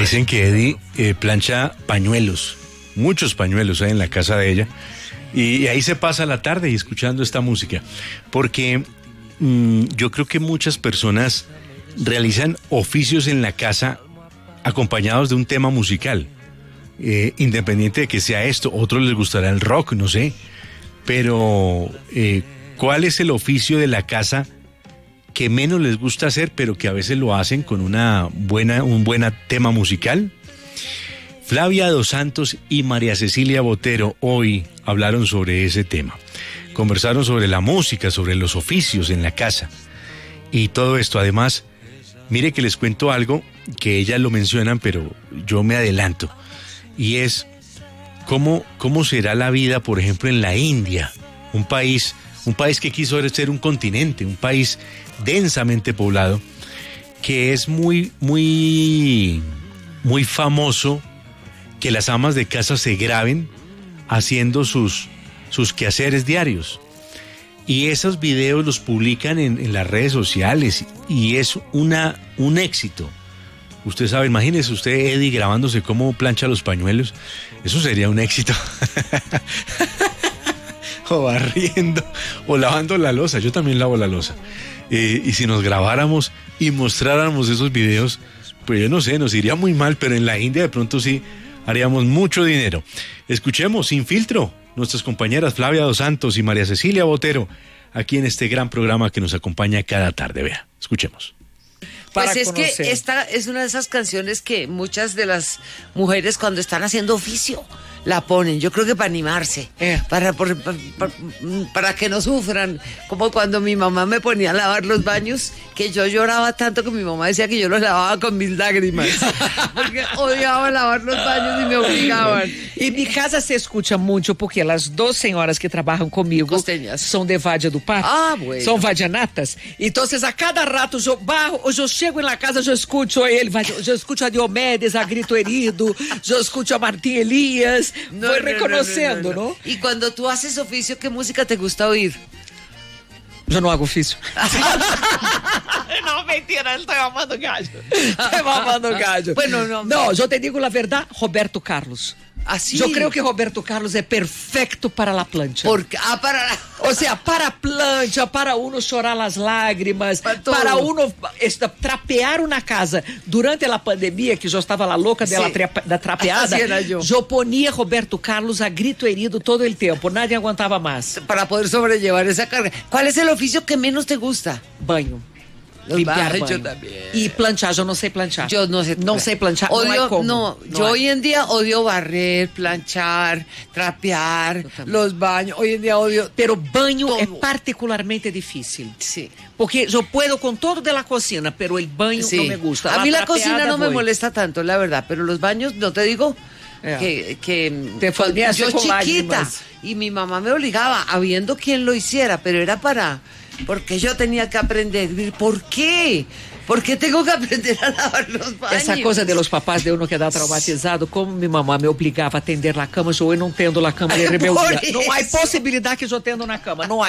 dicen que Eddie plancha pañuelos, muchos pañuelos hay en la casa de ella, y ahí se pasa la tarde y escuchando esta música, porque yo creo que muchas personas realizan oficios en la casa acompañados de un tema musical, independiente de que sea esto. Otros les gustará el rock, no sé, pero ¿cuál es el oficio de la casa que menos les gusta hacer, pero que a veces lo hacen con un buen tema musical? Flavia Dos Santos y María Cecilia Botero hoy hablaron sobre ese tema. Conversaron sobre la música, sobre los oficios en la casa y todo esto. Además, mire que les cuento algo que ellas lo mencionan, pero yo me adelanto, y es cómo será la vida, por ejemplo, en la India, un país que quiso ser un continente, un país densamente poblado, que es muy, muy, muy famoso que las amas de casa se graben haciendo sus quehaceres diarios. Y esos videos los publican en las redes sociales y es un éxito. Usted sabe, imagínese usted, Eddie, grabándose cómo plancha los pañuelos. Eso sería un éxito. O barriendo, o lavando la loza. Yo también lavo la loza. Y si nos grabáramos y mostráramos esos videos, pues yo no sé, nos iría muy mal, pero en la India de pronto sí haríamos mucho dinero. Escuchemos Sin Filtro, nuestras compañeras Flavia Dos Santos y María Cecilia Botero, aquí en este gran programa que nos acompaña cada tarde. Vea, escuchemos. Pues es que esta es una de esas canciones que muchas de las mujeres cuando están haciendo oficio la ponen, yo creo que para animarse, para que no sufran, como cuando mi mamá me ponía a lavar los baños, que yo lloraba tanto que mi mamá decía que yo los lavaba con mis lágrimas, porque odiaba lavar los baños y me obligaban. E em casa se escuta muito, porque as duas senhoras que trabalham comigo Costeñas. são de Vádia do Parque, bueno. são vadianatas, então a cada rato eu chego na casa, eu escuto ele, eu escuto a Diomedes, a Grito Herido, eu escuto a Martim Elias, voy reconociendo, ¿no? Y cuando tú haces oficio, ¿qué música te gusta oír? Yo no hago oficio. No, mentira, estoy mamando gallo. Estoy mamando gallo. Bueno, no, yo te digo la verdad, Roberto Carlos. Así. Yo creo que Roberto Carlos é perfecto para la plancha. O sea, para a plancha, para uno chorar as lágrimas, para uno trapear uma casa. Durante a pandemia, que eu estava lá louca da trapeada, eu ponia Roberto Carlos a grito herido todo o tempo. Nadie aguantava mais. Para poder sobrellevar esa carga. ¿Cuál es el oficio que menos te gusta? Banho. Limpiar banho. Yo también. Y planchar, yo no sé planchar. Yo no sé. No sé planchar, odio, no hay yo hoy en día odio barrer, planchar, trapear, los baños. Hoy en día odio. Pero baño todo. Es particularmente difícil. Sí. Porque yo puedo con todo de la cocina, pero el baño no me gusta. A mí la cocina no me molesta tanto, la verdad, pero los baños, no te digo que te yo chiquita lágrimas. Y mi mamá me obligaba, habiendo quien lo hiciera, pero era porque yo tenía que aprender. ¿Por qué? ¿Por qué tengo que aprender a lavar los baños? Essa coisa de los papás de uno quedar traumatizado, como mi mamá me obligava a atender na cama, eu não tendo na cama de rebeldia. Não há possibilidade que eu tendo na cama, não há.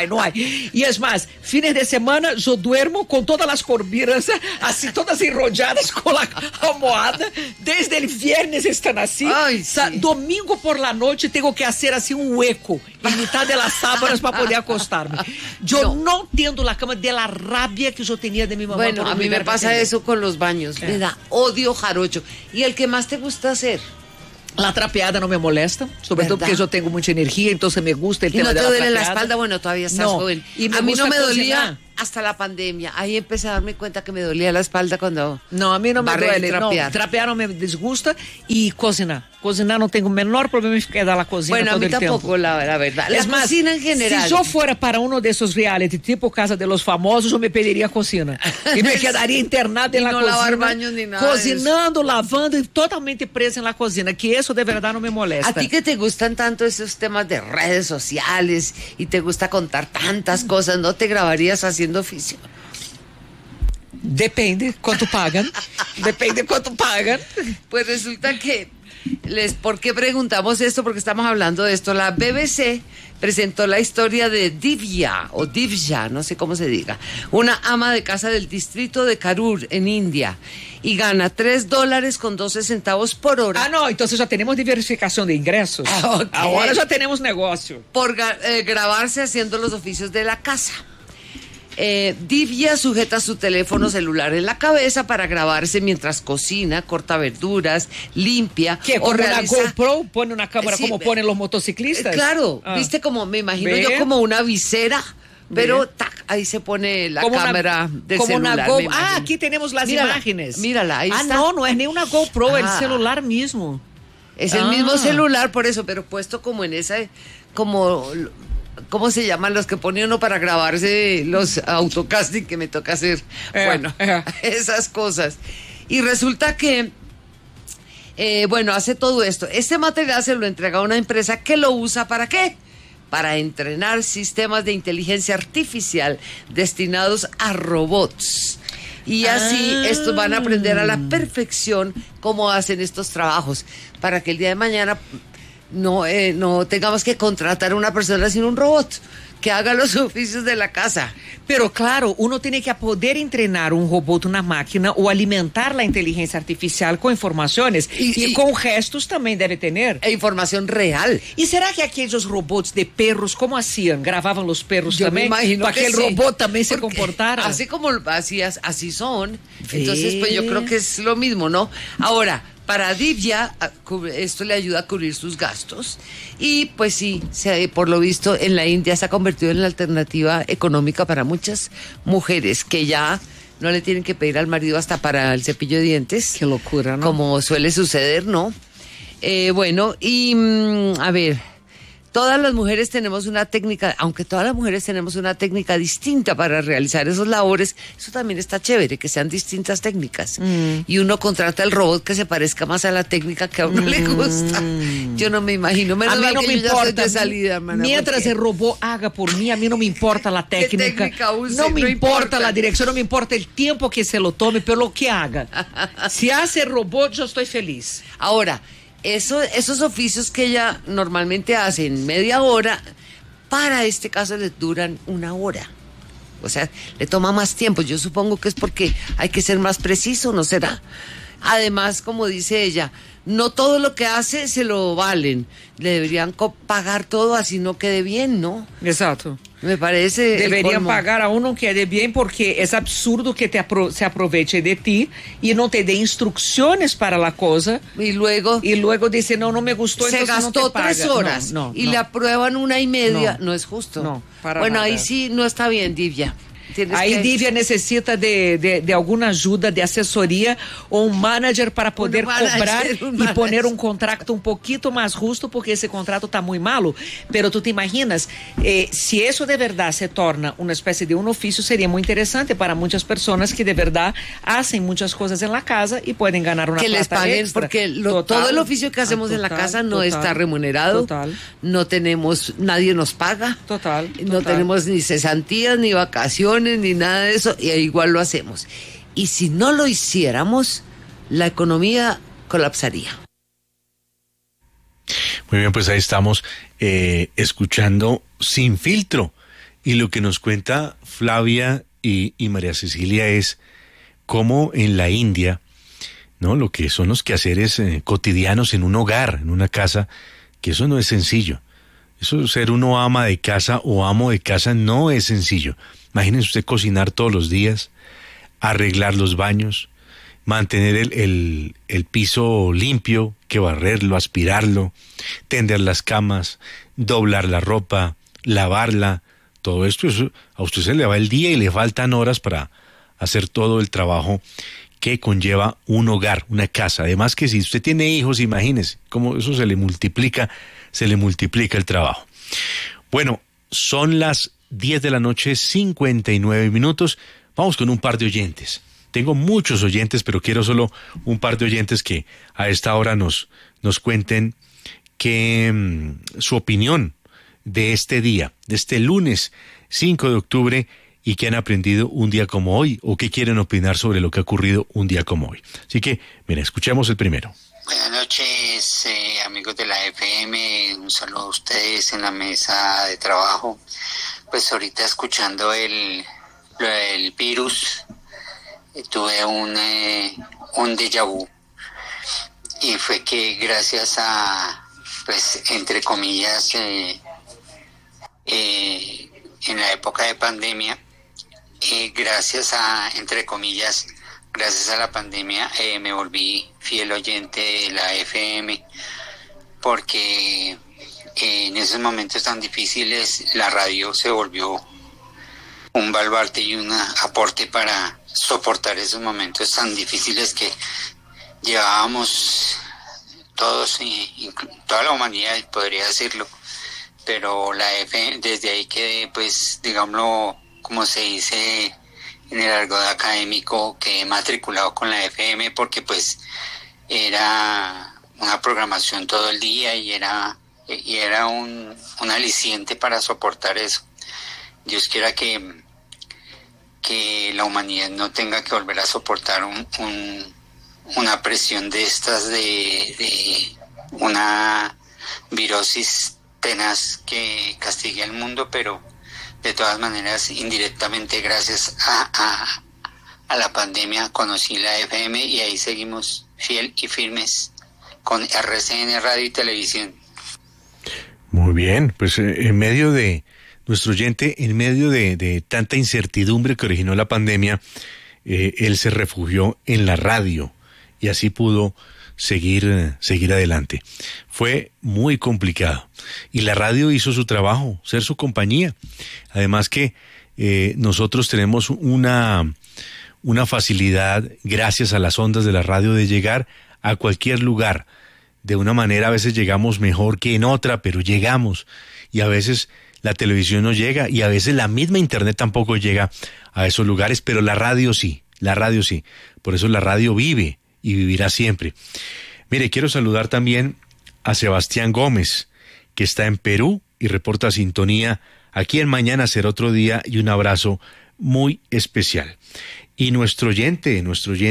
E es más, fines de semana eu duermo com todas as corbinas assim, todas enrolladas com a almohada, desde el viernes estão assim. Domingo por la noite tenho que fazer assim hueco em mitad de las sábanas para poder acostar-me. Eu não tendo na cama de la rabia que eu tinha de mi mamá. Bueno, a mí me pasa eso con los baños, me da odio jarocho. ¿Y el que más te gusta hacer? La trapeada no me molesta, sobre todo porque yo tengo mucha energía, entonces me gusta el tema de la trapeada. ¿Y no te duele la espalda? Bueno, todavía estás joven. Y a mí no me dolía hasta la pandemia. Ahí empecé a darme cuenta que me dolía la espalda cuando a mí no me duele. Trapear. Trapear no me disgusta y cocinar. Cocinar no tengo el menor problema en quedar la cocina todo el tiempo. Bueno, a mí tampoco, la verdad. La cocina en general. Si yo fuera para uno de esos reality, tipo Casa de los Famosos, yo me pediría cocina. Y me quedaría internada en la cocina. No lavar baños ni nada. Cocinando, lavando y totalmente presa en la cocina, que eso de verdad no me molesta. A ti que te gustan tanto esos temas de redes sociales y te gusta contar tantas cosas, ¿no te grabarías haciendo oficio? Depende quanto pagan. Depende quanto pagan. Pues resulta que ¿Por qué preguntamos esto? Porque estamos hablando de esto. La BBC presentó la historia de Divya, o Divya, no sé cómo se diga, una ama de casa del distrito de Karur, en India, y gana $3.12 por hora. Ah, no, entonces ya tenemos diversificación de ingresos. Okay. Ahora ya tenemos negocio. Por grabarse haciendo los oficios de la casa. Divya sujeta su teléfono celular en la cabeza para grabarse mientras cocina, corta verduras, limpia. ¿Qué? ¿Como una GoPro? ¿Pone una cámara como ponen los motociclistas? Claro, viste como, me imagino yo como una visera, pero tac, ahí se pone la cámara del celular. Aquí tenemos las imágenes. Mírala, ahí está. No es ni una GoPro, el celular mismo. Es el mismo celular, por eso, pero puesto como en esa, como... ¿Cómo se llaman los que pone uno para grabarse los autocasting que me toca hacer? Bueno, esas cosas. Y resulta que, hace todo esto. Este material se lo entrega a una empresa que lo usa ¿para qué? Para entrenar sistemas de inteligencia artificial destinados a robots. Y así estos van a aprender a la perfección cómo hacen estos trabajos, para que el día de mañana... No tengamos que contratar a una persona sino un robot que haga los oficios de la casa. Pero claro, uno tiene que poder entrenar un robot, una máquina, o alimentar la inteligencia artificial con informaciones. Y con gestos también debe tener. E información real. ¿Y será que aquellos robots de perros, cómo hacían? ¿Grababan los perros Yo también? Me imagino para que el robot también se comportara. Así como así son. Entonces, pues yo creo que es lo mismo, ¿no? Ahora, para Divya, esto le ayuda a cubrir sus gastos y pues sí, por lo visto en la India se ha convertido en la alternativa económica para muchas mujeres que ya no le tienen que pedir al marido hasta para el cepillo de dientes. Qué locura, ¿no? Como suele suceder, ¿no? A ver... Todas las mujeres tenemos una técnica, aunque todas las mujeres tenemos una técnica distinta para realizar esos labores, eso también está chévere, que sean distintas técnicas. Y uno contrata el robot que se parezca más a la técnica que a uno le gusta. Yo no me imagino, menos mal que yo ya estoy de salida, hermana. Mientras el robot haga por mí, a mí no me importa la técnica. No me importa la dirección, no me importa el tiempo que se lo tome, pero lo que haga. Si hace el robot, yo estoy feliz. Ahora, esos oficios que ella normalmente hace en media hora, para este caso les duran 1 hora. O sea, le toma más tiempo. Yo supongo que es porque hay que ser más preciso, ¿no será? Además, como dice ella, no todo lo que hace se lo valen. Le deberían pagar todo así no quede bien, ¿no? Exacto. Me parece. Deberían pagar a uno que quede bien, porque es absurdo que se aproveche de ti y no te dé instrucciones para la cosa. Y luego dice, no me gustó. Se gastó no te 3 horas y le aprueban 1:30. No es justo. No, bueno, nada. Ahí sí no está bien, Divya. Ahí Divya necesita de alguna ayuda, de asesoría o un manager para poder cobrar y poner un contrato un poquito más justo, porque ese contrato está muy malo. Pero tú te imaginas, si eso de verdad se torna una especie de un oficio, sería muy interesante para muchas personas que de verdad hacen muchas cosas en la casa y pueden ganar una plata que les paguen extra. Porque todo el oficio que hacemos en la casa no está remunerado. No tenemos, nadie nos paga. No tenemos ni cesantías, ni vacaciones, ni nada de eso, y igual lo hacemos. Y si no lo hiciéramos, la economía colapsaría. Muy bien, pues ahí estamos escuchando Sin Filtro, y lo que nos cuenta Flavia y María Cecilia es cómo en la India, ¿no?, lo que son los quehaceres cotidianos en un hogar, en una casa, que eso no es sencillo. Eso, ser uno ama de casa o amo de casa, no es sencillo. Imagínese usted cocinar todos los días, arreglar los baños, mantener el piso limpio, que barrerlo, aspirarlo, tender las camas, doblar la ropa, lavarla. Todo esto, eso, a usted se le va el día y le faltan horas para hacer todo el trabajo que conlleva un hogar, una casa. Además que si usted tiene hijos, imagínese cómo eso se le multiplica el trabajo. Bueno, son las 10 de la noche, 59 minutos. Vamos con un par de oyentes. Tengo muchos oyentes, pero quiero solo un par de oyentes que a esta hora nos cuenten su opinión de este día, de este lunes 5 de octubre, y qué han aprendido un día como hoy, o qué quieren opinar sobre lo que ha ocurrido un día como hoy. Así que, mira, escuchemos el primero. Buenas noches. noches, amigos de la FM, un saludo a ustedes en la mesa de trabajo. Pues ahorita escuchando el virus, tuve un déjà vu, y fue que gracias a, pues, entre comillas, en la época de pandemia, gracias a la pandemia, me volví fiel oyente de la FM, porque en esos momentos tan difíciles la radio se volvió un baluarte y un aporte para soportar esos momentos tan difíciles que llevábamos todos, y toda la humanidad, podría decirlo. Pero la FM, desde ahí quedé, pues, digámoslo, como se dice en el argot académico, que matriculado con la FM, porque pues era una programación todo el día y era un aliciente para soportar eso. Dios quiera que la humanidad no tenga que volver a soportar una presión de estas, de una virosis tenaz que castigue al mundo, pero de todas maneras, indirectamente, gracias a la pandemia, conocí la FM, y ahí seguimos fiel y firmes con RCN Radio y Televisión. Muy bien, pues en medio de nuestro oyente, en medio de tanta incertidumbre que originó la pandemia, él se refugió en la radio y así pudo seguir adelante. Fue muy complicado y la radio hizo su trabajo, ser su compañía. Además que nosotros tenemos una facilidad, gracias a las ondas de la radio, de llegar a cualquier lugar. De una manera a veces llegamos mejor que en otra, pero llegamos. Y a veces la televisión no llega, y a veces la misma internet tampoco llega a esos lugares, pero la radio sí. Por eso la radio vive y vivirá siempre. Mire, quiero saludar también a Sebastián Gómez, que está en Perú y reporta sintonía aquí en Mañana Será Otro Día, y un abrazo muy especial. Y nuestro oyente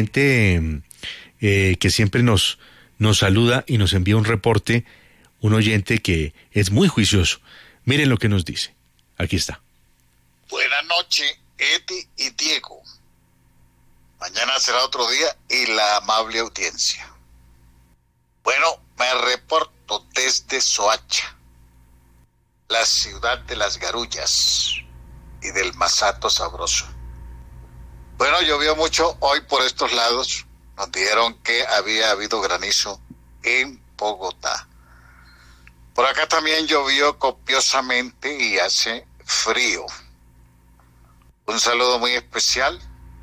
que siempre nos saluda y nos envía un reporte, un oyente que es muy juicioso. Miren lo que nos dice. Aquí está. Buenas noches, Eti y Diego. Mañana será otro día y la amable audiencia. Bueno, me reporto desde Soacha, la ciudad de las garullas y del masato sabroso. Bueno, llovió mucho hoy por estos lados. Nos dijeron que había habido granizo en Bogotá. Por acá también llovió copiosamente y hace frío. Un saludo muy especial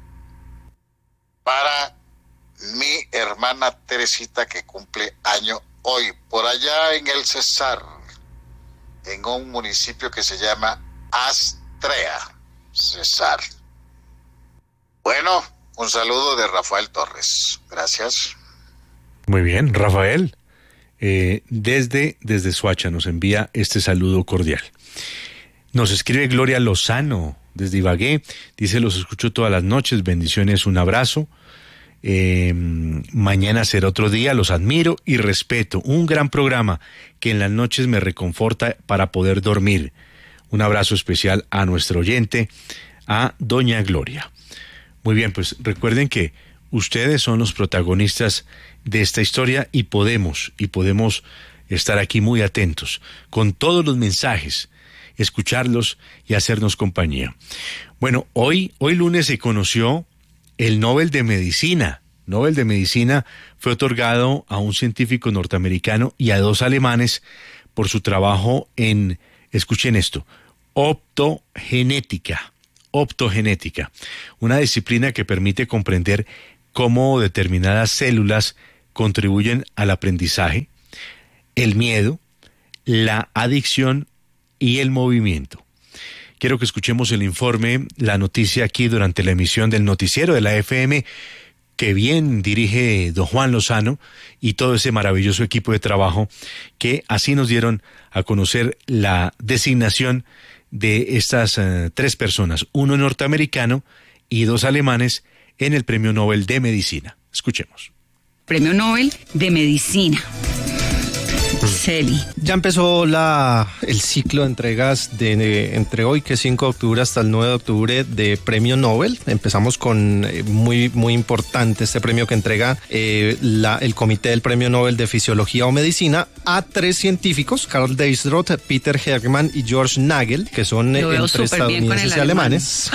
para mi hermana Teresita, que cumple año hoy, por allá en el Cesar, en un municipio que se llama Astrea, Cesar. Bueno, un saludo de Rafael Torres. Gracias. Muy bien, Rafael. Desde Soacha nos envía este saludo cordial. Nos escribe Gloria Lozano desde Ibagué. Dice: los escucho todas las noches. Bendiciones, un abrazo. Mañana será otro día. Los admiro y respeto. Un gran programa que en las noches me reconforta para poder dormir. Un abrazo especial a nuestro oyente, a doña Gloria. Muy bien, pues recuerden que ustedes son los protagonistas de esta historia y podemos estar aquí muy atentos con todos los mensajes, escucharlos y hacernos compañía. Bueno, hoy lunes se conoció el Nobel de Medicina. Nobel de Medicina fue otorgado a un científico norteamericano y a 2 alemanes por su trabajo en, escuchen esto, optogenética, una disciplina que permite comprender cómo determinadas células contribuyen al aprendizaje, el miedo, la adicción y el movimiento. Quiero que escuchemos el informe, la noticia aquí durante la emisión del noticiero de la FM, que bien dirige don Juan Lozano y todo ese maravilloso equipo de trabajo, que así nos dieron a conocer la designación de estas 3 personas, 1 norteamericano y 2 alemanes, en el Premio Nobel de Medicina. Escuchemos. Premio Nobel de Medicina. Celi. Ya empezó el ciclo de entregas entre hoy, que es 5 de octubre, hasta el 9 de octubre de Premio Nobel. Empezamos con muy, muy importante este premio que entrega el Comité del Premio Nobel de Fisiología o Medicina a 3 científicos, Karl Deisroth, Peter Hergmann y George Nagel, que son entre estadounidenses y alemanes.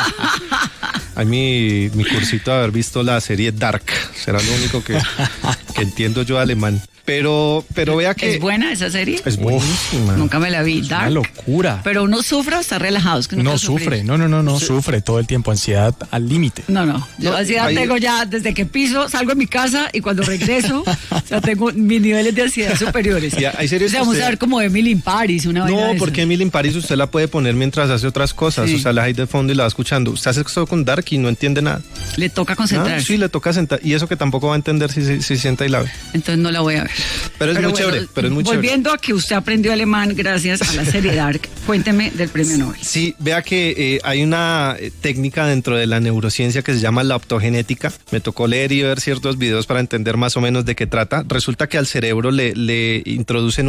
A mí mi cursito de haber visto la serie Dark, será lo único que entiendo yo de alemán. Pero vea que... ¿Es buena esa serie? Es buenísima. Nunca me la vi. Es Dark. una locura. Pero uno sufre o está relajado. Es que No sufre, no sufre todo el tiempo, ansiedad al límite. No. Yo ansiedad tengo ya desde que salgo de mi casa y cuando regreso, o sea, tengo mis niveles de ansiedad superiores. Ya, hay series vamos a ver como Emily in Paris, una vaina. No, porque Emily in Paris usted la puede poner mientras hace otras cosas. Sí. O sea, la hay de fondo y la va escuchando. Usted hace esto con Dark y no entiende nada. Le toca concentrarse. Sí, le toca sentar. Y eso que tampoco va a entender si sienta y la ve. Entonces no la voy a ver. Pero es muy chévere. Volviendo a que usted aprendió alemán gracias a la serie Dark, cuénteme del Premio Nobel. Sí, vea que hay una técnica dentro de la neurociencia que se llama la optogenética. Me tocó leer y ver ciertos videos para entender más o menos de qué trata. Resulta que al cerebro le introducen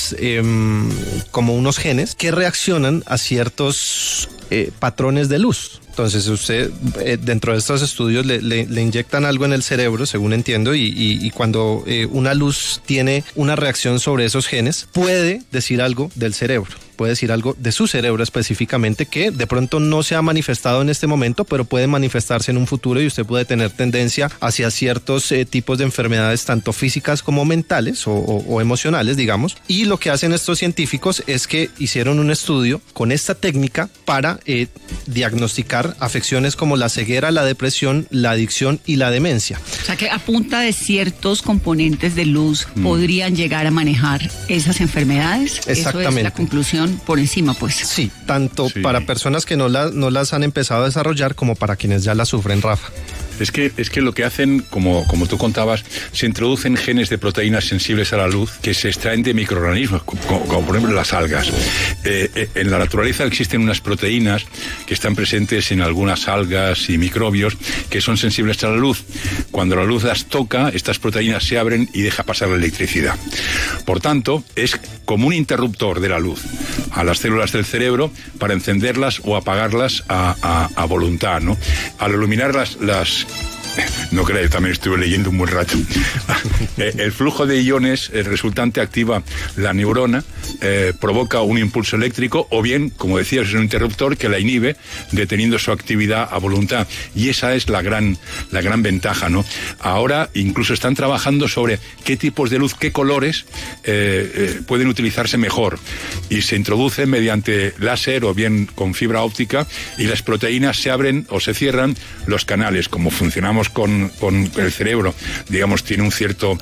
como unos genes que reaccionan a ciertos patrones de luz. Entonces usted dentro de estos estudios le inyectan algo en el cerebro, según entiendo, y cuando una luz tiene una reacción sobre esos genes, puede decir algo del cerebro. Puede decir algo de su cerebro específicamente que de pronto no se ha manifestado en este momento, pero puede manifestarse en un futuro y usted puede tener tendencia hacia ciertos tipos de enfermedades, tanto físicas como mentales o emocionales, digamos. Y lo que hacen estos científicos es que hicieron un estudio con esta técnica para diagnosticar afecciones como la ceguera, la depresión, la adicción y la demencia. O sea que a punta de ciertos componentes de luz podrían llegar a manejar esas enfermedades. Exactamente. Eso es la conclusión por encima, pues. Sí, tanto para personas que no las han empezado a desarrollar como para quienes ya las sufren, Rafa. Es que lo que hacen, como tú contabas, se introducen genes de proteínas sensibles a la luz que se extraen de microorganismos, como por ejemplo las algas. En la naturaleza existen unas proteínas que están presentes en algunas algas y microbios que son sensibles a la luz. Cuando la luz las toca, estas proteínas se abren y deja pasar la electricidad. Por tanto, es como un interruptor de la luz a las células del cerebro para encenderlas o apagarlas a voluntad, ¿no? Al iluminar las no creo, también estuve leyendo un buen rato. El flujo de iones resultante activa la neurona, provoca un impulso eléctrico o bien, como decías, es un interruptor que la inhibe, deteniendo su actividad a voluntad. Y esa es la gran ventaja, ¿no? Ahora incluso están trabajando sobre qué tipos de luz, qué colores pueden utilizarse mejor. Y se introduce mediante láser o bien con fibra óptica y las proteínas se abren o se cierran los canales. Como funcionamos con el cerebro, digamos, tiene un cierto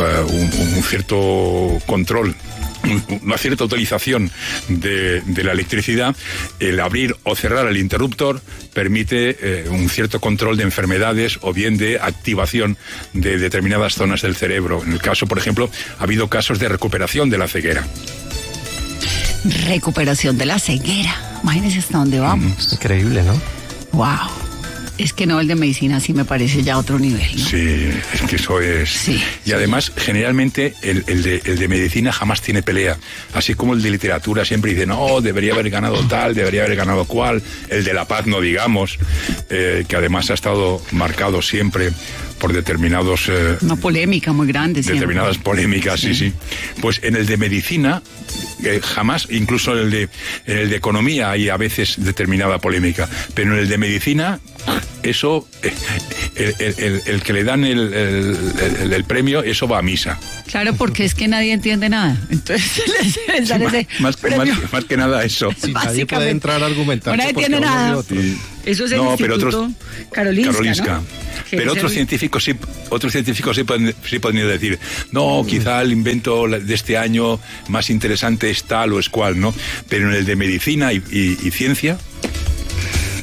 control, una cierta utilización de la electricidad. El abrir o cerrar el interruptor permite un cierto control de enfermedades o bien de activación de determinadas zonas del cerebro. En el caso, por ejemplo, ha habido casos de recuperación de la ceguera. Recuperación de la ceguera. Imagínense hasta dónde vamos. Increíble, ¿no? Wow. Es que no, el de medicina sí me parece ya otro nivel, ¿no? Sí, es que eso es... Sí. Y además, generalmente, el de medicina jamás tiene pelea. Así como el de literatura siempre dice, no, debería haber ganado tal, debería haber ganado cual. El de la paz, no digamos, que además ha estado marcado siempre por determinados... Una polémica muy grande. Determinadas siempre. Polémicas, sí. Pues en el de medicina, jamás, incluso en el de economía hay a veces determinada polémica, pero en el de medicina... Eso, el que le dan el premio, eso va a misa. Claro, porque es que nadie entiende nada. Entonces les dan ese premio. Más que nada eso. Sí, nadie puede entrar a argumentar. Nadie entiende nada. Eso es el Instituto Karolinska, ¿no? Pero otros científicos sí podrían decir, no, quizá el invento de este año más interesante es tal o es cual, ¿no? Pero en el de medicina y ciencia...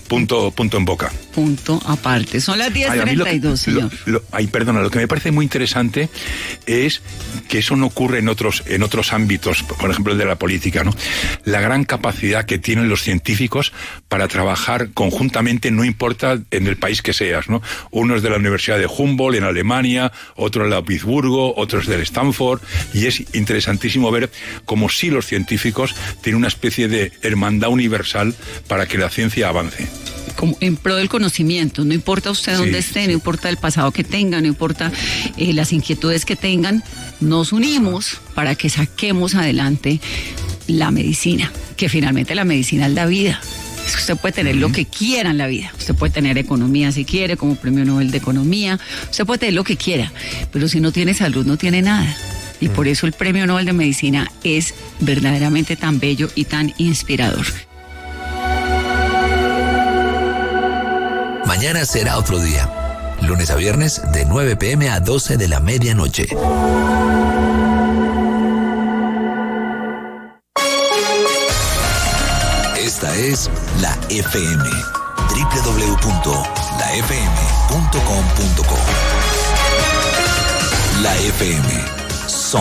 punto en boca. Punto aparte. Son las 10:32, señor. Lo que me parece muy interesante es que eso no ocurre en otros ámbitos, por ejemplo el de la política, ¿no? La gran capacidad que tienen los científicos para trabajar conjuntamente, no importa en el país que seas, ¿no? Uno es de la Universidad de Humboldt en Alemania, otro de la Pittsburgh, otro es del Stanford, y es interesantísimo ver cómo sí los científicos tienen una especie de hermandad universal para que la ciencia avance. Como en pro del conocimiento, no importa usted dónde esté, no importa el pasado que tenga, no importa las inquietudes que tengan, nos unimos para que saquemos adelante la medicina, que finalmente la medicina es la vida. Es que usted puede tener lo que quiera en la vida, usted puede tener economía si quiere, como premio Nobel de Economía, usted puede tener lo que quiera, pero si no tiene salud no tiene nada. Y por eso el premio Nobel de Medicina es verdaderamente tan bello y tan inspirador. Mañana será otro día. Lunes a viernes de 9 p.m. a 12 de la medianoche. Esta es la FM. www.lafm.com.co. La FM.